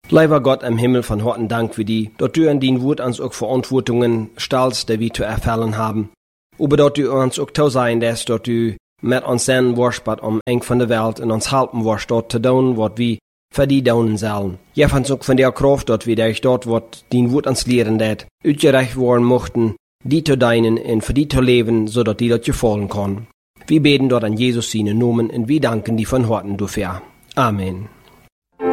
Lieber Gott im Himmel, von harten Dank für die, dort du an dein Wort uns auch Verantwortungen stellst, die wir zu erfüllen haben. Aber dort du uns auch zu sein lässt, dort du mit uns senden wirst, eng von der Welt und uns helfen wirst, dort zu tun, was wir für die tun sollen. Gib uns auch von der Kraft, dort wir dich dort, was dein Wort uns lehren dat, utgerecht worden mochten, die zu deinen und für die zu leben, so dass die dort gefallen kann. Wir beten dort an Jesus seinen Namen und wir danken dir von Herzen dafür. Amen.